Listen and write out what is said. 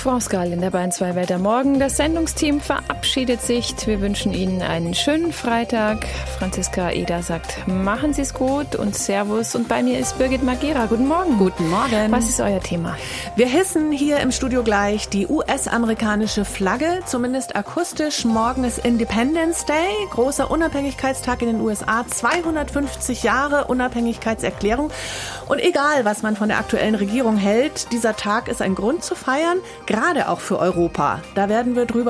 France Gall in der Bayern 2 Welt am Morgen. Das Sendungsteam verabschiedet sich. Wir wünschen Ihnen einen schönen Freitag. Franziska Eder sagt, machen Sie es gut und Servus. Und bei mir ist Birgit Magera. Guten Morgen. Guten Morgen. Was ist euer Thema? Wir hissen hier im Studio gleich die US-amerikanische Flagge, zumindest akustisch. Morgen ist Independence Day, großer Unabhängigkeitstag in den USA. 250 Jahre Unabhängigkeitserklärung. Und egal, was man von der aktuellen Regierung hält, dieser Tag ist ein Grund zu feiern, gerade auch für Europa. Da werden wir drüber